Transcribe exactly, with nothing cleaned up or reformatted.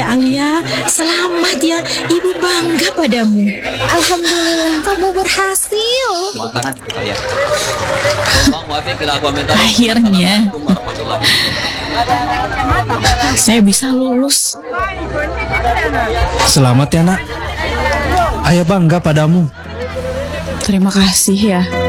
ya Alia, selamat ya, ibu bangga padamu. Alhamdulillah kamu berhasil. Akhirnya saya bisa lulus. Selamat ya nak. Ayah bangga padamu. Terima kasih ya.